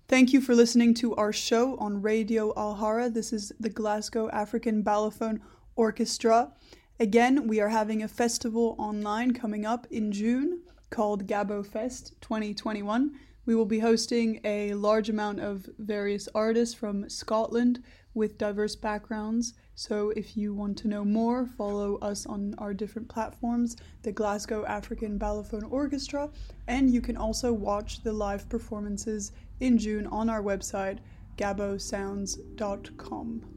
Thank you for listening to our show on Radio Alhara. This is the Glasgow African Balafon Orchestra. Again, we are having a festival online coming up in June called Gabo Fest 2021. We will be hosting a large amount of various artists from Scotland with diverse backgrounds. So if you want to know more, follow us on our different platforms, the Glasgow African Balafon Orchestra, and you can also watch the live performances in June on our website, gabosounds.com.